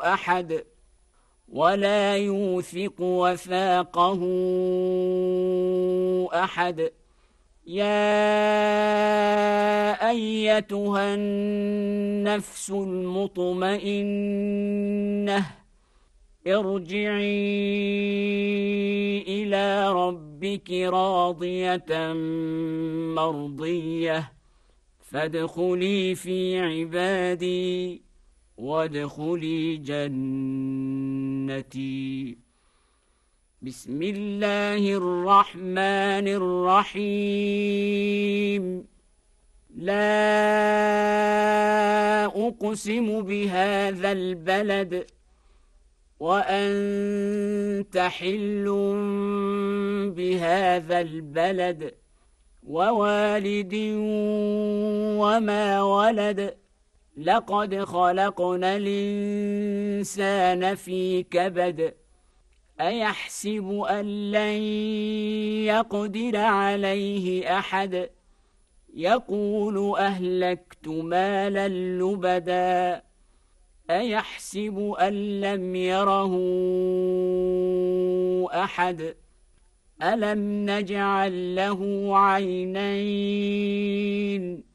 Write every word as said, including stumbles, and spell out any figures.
أحد ولا يوثق وثاقه أحد. يا أيتها النفس المطمئنة ارجعي إلى ربك راضية مرضية فادخلي في عبادي وادخلي جنتي. بسم الله الرحمن الرحيم. لا أقسم بهذا البلد وأنت حل بهذا البلد ووالد وما ولد لقد خلقنا الإنسان في كبد أيحسب أن لن يقدر عليه أحد يقول أهلكت مالا لبدا أيحسب أن لم يره أحد ألم نجعل له عينين